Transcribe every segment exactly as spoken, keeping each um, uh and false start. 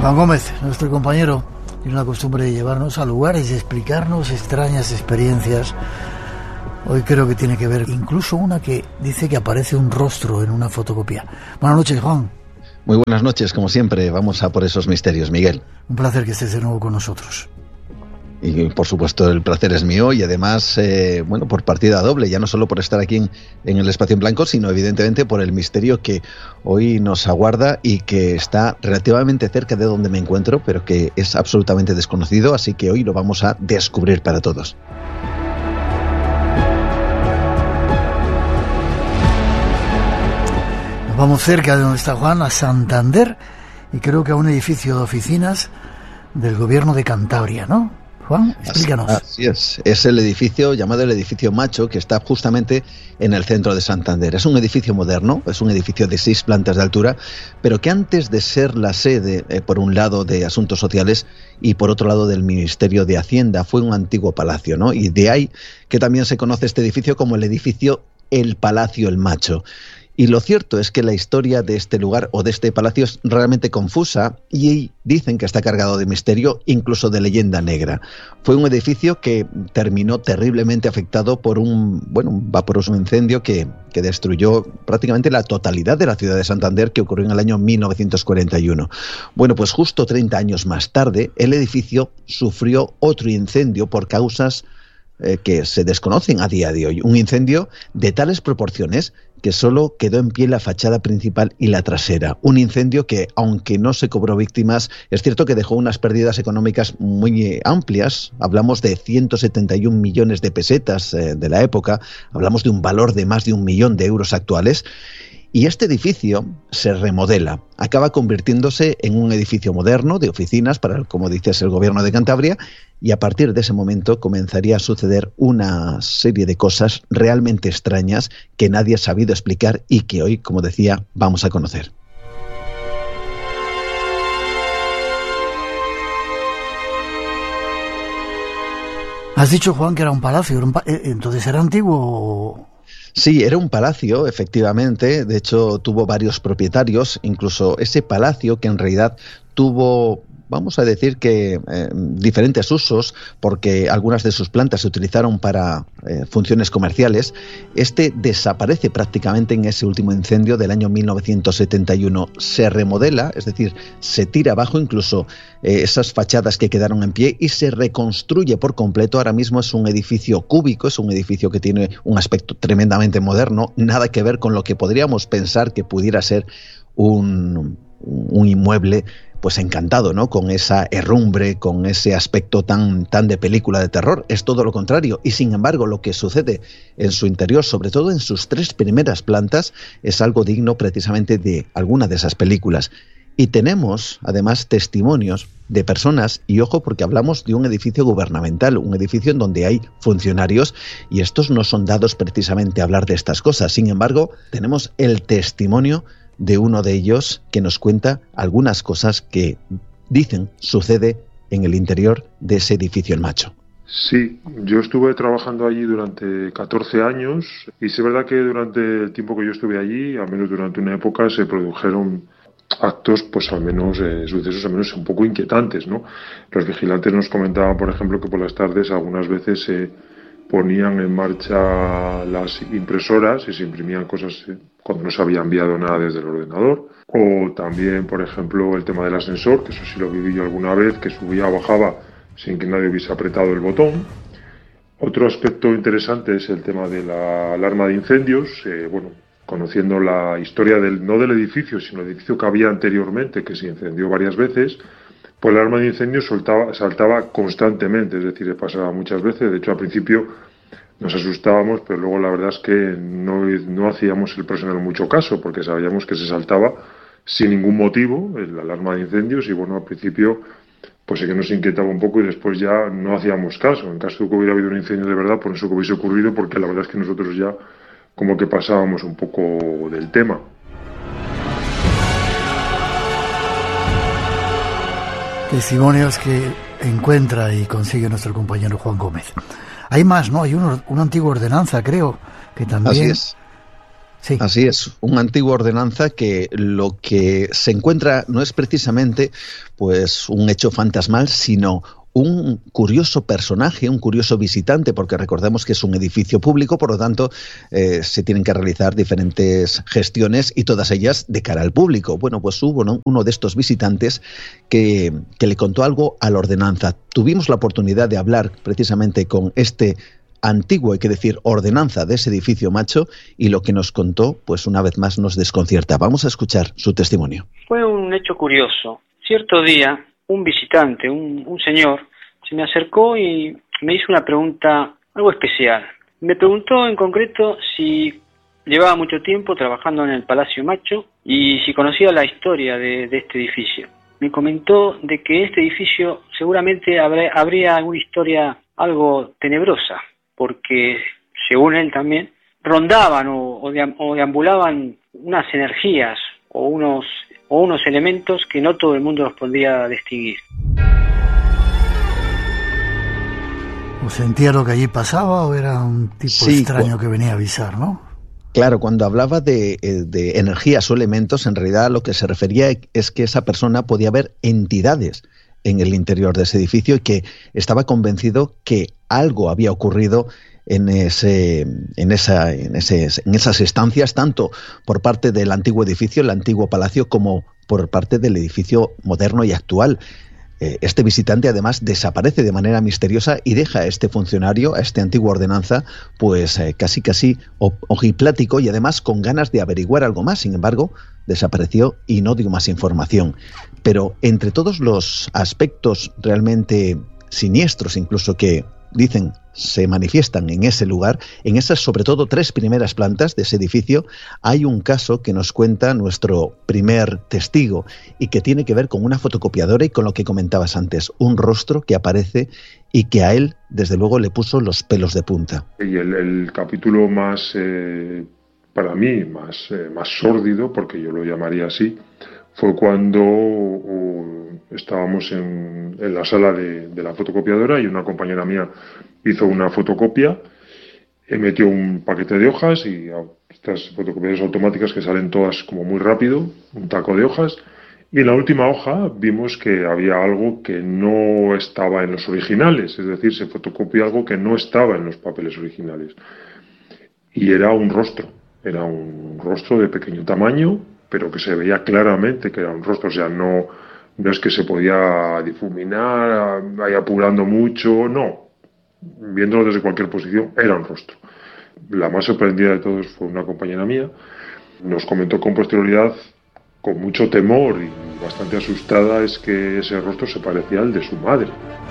Juan Gómez, nuestro compañero, tiene la costumbre de llevarnos a lugares y explicarnos extrañas experiencias. Hoy creo que tiene que ver incluso una que dice que aparece un rostro en una fotocopia. Buenas noches, Juan. Muy buenas noches, como siempre. Vamos a por esos misterios, Miguel. Un placer que estés de nuevo con nosotros. Y por supuesto el placer es mío y además, eh, bueno, por partida doble, ya no solo por estar aquí en, en el Espacio en Blanco, sino evidentemente por el misterio que hoy nos aguarda y que está relativamente cerca de donde me encuentro, pero que es absolutamente desconocido, así que hoy lo vamos a descubrir para todos. Nos vamos cerca de donde está Juan, a Santander, y creo que a un edificio de oficinas del gobierno de Cantabria, ¿no? Juan, explícanos. Así es, es el edificio llamado el edificio Macho, que está justamente en el centro de Santander. Es un edificio moderno, es un edificio de seis plantas de altura, pero que antes de ser la sede, eh, por un lado, de Asuntos Sociales y por otro lado del Ministerio de Hacienda, fue un antiguo palacio, ¿no? Y de ahí que también se conoce este edificio como el edificio El Palacio El Macho. Y lo cierto es que la historia de este lugar o de este palacio es realmente confusa y dicen que está cargado de misterio, incluso de leyenda negra. Fue un edificio que terminó terriblemente afectado por un, bueno, un vaporoso incendio que, que destruyó prácticamente la totalidad de la ciudad de Santander, que ocurrió en el año mil novecientos cuarenta y uno. Bueno, pues justo treinta años más tarde, el edificio sufrió otro incendio por causas eh, que se desconocen a día de hoy. Un incendio de tales proporciones que solo quedó en pie la fachada principal y la trasera. Un incendio que, aunque no se cobró víctimas, es cierto que dejó unas pérdidas económicas muy amplias. Hablamos de ciento setenta y un millones de pesetas eh, de la época, hablamos de un valor de más de un millón de euros actuales. Y este edificio se remodela, acaba convirtiéndose en un edificio moderno de oficinas para, como dices, el gobierno de Cantabria, y a partir de ese momento comenzaría a suceder una serie de cosas realmente extrañas que nadie ha sabido explicar y que hoy, como decía, vamos a conocer. Has dicho, Juan, que era un palacio, era un pa- entonces era antiguo. Sí, era un palacio, efectivamente. De hecho, tuvo varios propietarios, incluso ese palacio que en realidad tuvo, vamos a decir que eh, diferentes usos, porque algunas de sus plantas se utilizaron para eh, funciones comerciales. Este desaparece prácticamente en ese último incendio del año mil novecientos setenta y uno. Se remodela, es decir, se tira abajo incluso eh, esas fachadas que quedaron en pie y se reconstruye por completo. Ahora mismo es un edificio cúbico, es un edificio que tiene un aspecto tremendamente moderno, nada que ver con lo que podríamos pensar que pudiera ser un, un inmueble pues encantado, ¿no? Con esa herrumbre, con ese aspecto tan, tan de película de terror. Es todo lo contrario. Y sin embargo, lo que sucede en su interior, sobre todo en sus tres primeras plantas, es algo digno precisamente de alguna de esas películas. Y tenemos, además, testimonios de personas, y ojo, porque hablamos de un edificio gubernamental, un edificio en donde hay funcionarios, y estos no son dados precisamente a hablar de estas cosas. Sin embargo, tenemos el testimonio de uno de ellos que nos cuenta algunas cosas que dicen sucede en el interior de ese edificio El Macho. Sí, yo estuve trabajando allí durante catorce años y es verdad que durante el tiempo que yo estuve allí, al menos durante una época, se produjeron actos, pues al menos eh, sucesos al menos un poco inquietantes, ¿no? Los vigilantes nos comentaban, por ejemplo, que por las tardes algunas veces se ponían en marcha las impresoras y se imprimían cosas cuando no se había enviado nada desde el ordenador. O también, por ejemplo, el tema del ascensor, que eso sí lo viví yo alguna vez, que subía o bajaba sin que nadie hubiese apretado el botón. Otro aspecto interesante es el tema de la alarma de incendios. Eh, bueno, conociendo la historia del no del edificio, sino el edificio que había anteriormente, que se incendió varias veces, pues la alarma de incendios soltaba, saltaba constantemente, es decir, pasaba muchas veces. De hecho, al principio nos asustábamos, pero luego la verdad es que no, no hacíamos el personal mucho caso, porque sabíamos que se saltaba sin ningún motivo la alarma de incendios y bueno, al principio pues sí que nos inquietaba un poco y después ya no hacíamos caso. En caso de que hubiera habido un incendio de verdad, por eso que hubiese ocurrido, porque la verdad es que nosotros ya como que pasábamos un poco del tema. Testimonios que encuentra y consigue nuestro compañero Juan Gómez. Hay más, ¿no? Hay un, una antigua ordenanza, creo, que también... Así es. Sí. Así es, una antigua ordenanza que lo que se encuentra no es precisamente pues un hecho fantasmal, sino un curioso personaje, un curioso visitante, porque recordemos que es un edificio público, por lo tanto eh, se tienen que realizar diferentes gestiones y todas ellas de cara al público. Bueno, pues hubo, ¿no?, uno de estos visitantes que, que le contó algo a la ordenanza. Tuvimos la oportunidad de hablar precisamente con este antiguo, hay que decir, ordenanza de ese edificio macho, y lo que nos contó, pues una vez más nos desconcierta. Vamos a escuchar su testimonio. Fue un hecho curioso. Cierto día, un visitante, un, un señor, se me acercó y me hizo una pregunta algo especial. Me preguntó en concreto si llevaba mucho tiempo trabajando en el Palacio Macho y si conocía la historia de, de este edificio. Me comentó de que este edificio seguramente habrá, habría alguna historia algo tenebrosa, porque, según él también, rondaban o, o, de, o deambulaban unas energías o unos, o unos elementos que no todo el mundo los podría distinguir. ¿O sentía lo que allí pasaba o era un tipo sí, extraño que venía a avisar, no? Claro, cuando hablaba de, de energías o elementos, en realidad lo que se refería es que esa persona podía ver entidades en el interior de ese edificio y que estaba convencido que algo había ocurrido en ese, en esa, en ese, en esas estancias, tanto por parte del antiguo edificio, el antiguo palacio, como por parte del edificio moderno y actual. Este visitante además desaparece de manera misteriosa y deja a este funcionario, a este antiguo ordenanza, pues eh, casi casi ojiplático y además con ganas de averiguar algo más. Sin embargo, desapareció y no dio más información. Pero entre todos los aspectos realmente siniestros, incluso que dicen se manifiestan en ese lugar, en esas sobre todo tres primeras plantas de ese edificio, hay un caso que nos cuenta nuestro primer testigo y que tiene que ver con una fotocopiadora y con lo que comentabas antes, un rostro que aparece y que a él, desde luego, le puso los pelos de punta. Y el, el capítulo más, eh, para mí, más, eh, más sórdido, porque yo lo llamaría así, fue cuando uh, estábamos en, en la sala de, de la fotocopiadora y una compañera mía hizo una fotocopia, y metió un paquete de hojas y estas fotocopiadoras automáticas que salen todas como muy rápido, un taco de hojas, y en la última hoja vimos que había algo que no estaba en los originales, es decir, se fotocopió algo que no estaba en los papeles originales. Y era un rostro, era un rostro de pequeño tamaño, pero que se veía claramente que era un rostro, o sea, no, no es que se podía difuminar, ahí apurando mucho, no. Viéndolo desde cualquier posición, era un rostro. La más sorprendida de todos fue una compañera mía. Nos comentó con posterioridad, con mucho temor y bastante asustada, es que ese rostro se parecía al de su madre.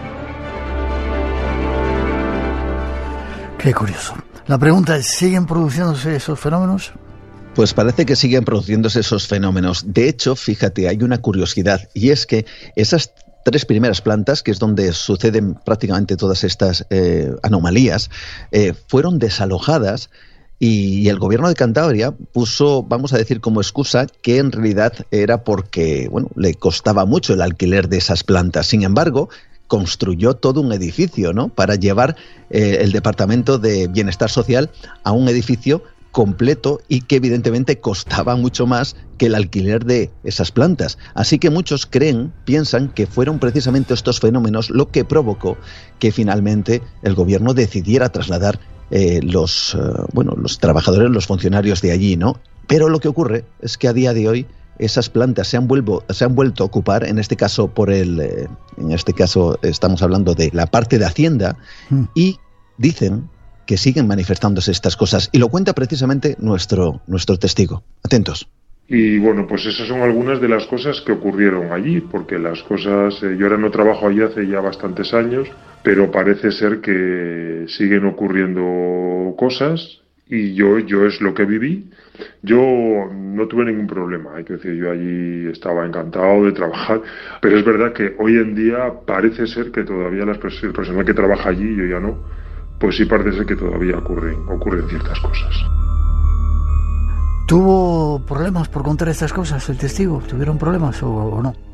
Qué curioso. La pregunta es, ¿siguen produciéndose esos fenómenos? Pues parece que siguen produciéndose esos fenómenos. De hecho, fíjate, hay una curiosidad, y es que esas tres primeras plantas, que es donde suceden prácticamente todas estas eh, anomalías, eh, fueron desalojadas y el gobierno de Cantabria puso, vamos a decir como excusa, que en realidad era porque, bueno, le costaba mucho el alquiler de esas plantas. Sin embargo, construyó todo un edificio, ¿no?, para llevar eh, el Departamento de Bienestar Social a un edificio completo y que evidentemente costaba mucho más que el alquiler de esas plantas. Así que muchos creen, piensan que fueron precisamente estos fenómenos lo que provocó que finalmente el gobierno decidiera trasladar eh, los, uh, bueno, los trabajadores, los funcionarios de allí, ¿no? Pero lo que ocurre es que a día de hoy esas plantas se han, vuelvo, se han vuelto a ocupar, en este caso por el, eh, en este caso estamos hablando de la parte de Hacienda, mm. y dicen que siguen manifestándose estas cosas, y lo cuenta precisamente nuestro, nuestro testigo. Atentos. Y bueno, pues esas son algunas de las cosas que ocurrieron allí, porque las cosas, eh, yo ahora no trabajo allí hace ya bastantes años, pero parece ser que siguen ocurriendo cosas, y yo, yo es lo que viví. Yo no tuve ningún problema, hay que decir, yo allí estaba encantado de trabajar, pero es verdad que hoy en día parece ser que todavía las pers- el personal que trabaja allí, yo ya no, pues sí parece ser que todavía ocurren, ocurren ciertas cosas. ¿Tuvo problemas por contar estas cosas el testigo? ¿Tuvieron problemas o, o no?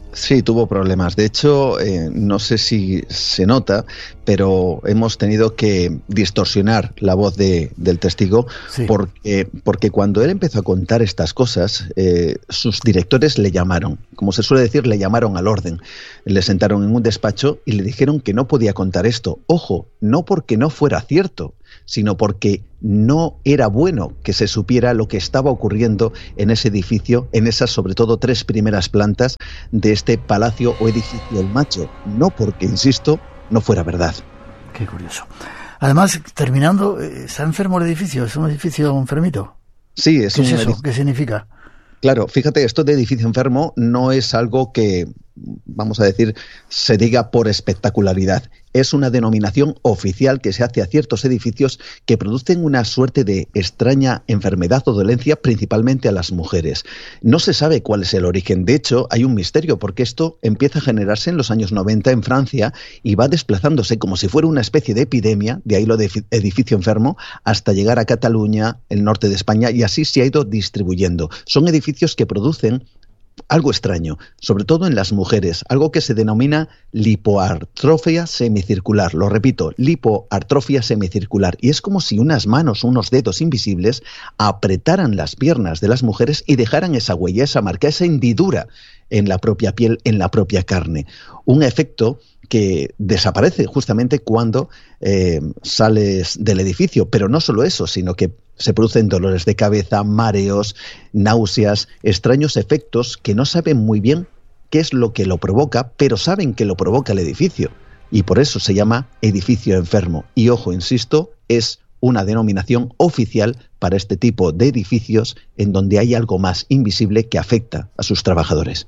Sí, tuvo problemas. De hecho, eh, no sé si se nota, pero hemos tenido que distorsionar la voz de, del testigo, sí. porque, porque cuando él empezó a contar estas cosas, eh, sus directores le llamaron, como se suele decir, le llamaron al orden. Le sentaron en un despacho y le dijeron que no podía contar esto. Ojo, no porque no fuera cierto, sino porque no era bueno que se supiera lo que estaba ocurriendo en ese edificio, en esas sobre todo tres primeras plantas de este palacio o edificio El Macho. No porque, insisto, no fuera verdad. Qué curioso. Además, terminando, ¿está enfermo el edificio? ¿Es un edificio enfermito? Sí, es ¿Qué un es eso? edificio. ¿Qué significa? Claro, fíjate, esto de edificio enfermo no es algo que, vamos a decir, se diga por espectacularidad. Es una denominación oficial que se hace a ciertos edificios que producen una suerte de extraña enfermedad o dolencia, principalmente a las mujeres. No se sabe cuál es el origen. De hecho, hay un misterio, porque esto empieza a generarse en los años noventa en Francia y va desplazándose como si fuera una especie de epidemia, de ahí lo de edificio enfermo, hasta llegar a Cataluña, el norte de España, y así se ha ido distribuyendo. Son edificios que producen algo extraño, sobre todo en las mujeres, algo que se denomina lipoartrofia semicircular. Lo repito, lipoartrofia semicircular. Y es como si unas manos, unos dedos invisibles apretaran las piernas de las mujeres y dejaran esa huella, esa marca, esa hendidura en la propia piel, en la propia carne. Un efecto que desaparece justamente cuando eh, sales del edificio. Pero no solo eso, sino que se producen dolores de cabeza, mareos, náuseas, extraños efectos que no saben muy bien qué es lo que lo provoca, pero saben que lo provoca el edificio. Y por eso se llama edificio enfermo. Y ojo, insisto, es una denominación oficial para este tipo de edificios en donde hay algo más invisible que afecta a sus trabajadores.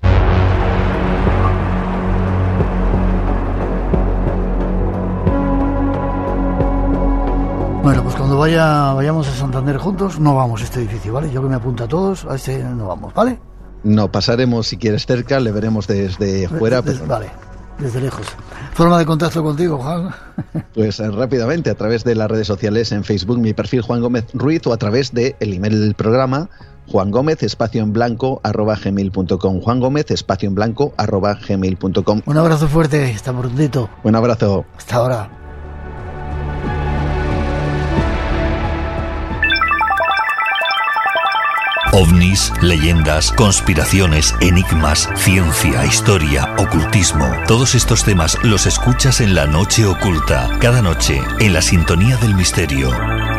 Bueno, pues cuando vaya vayamos a Santander juntos, no vamos a este edificio, ¿vale? Yo que me apunto a todos, a este no vamos, ¿vale? No, pasaremos si quieres cerca, le veremos desde fuera. Des, pero... Vale, desde lejos. ¿Forma de contacto contigo, Juan? Pues eh, rápidamente, a través de las redes sociales, en Facebook, mi perfil Juan Gómez Ruiz, o a través del email del programa, Juan Gómez, espacio en blanco, arroba gmail punto com. Juan Gómez, espacio en blanco, arroba gmail punto com. Un abrazo fuerte, hasta prontito. Un abrazo. Hasta ahora. Ovnis, leyendas, conspiraciones, enigmas, ciencia, historia, ocultismo. Todos estos temas los escuchas en La Noche Oculta, cada noche, en la sintonía del misterio.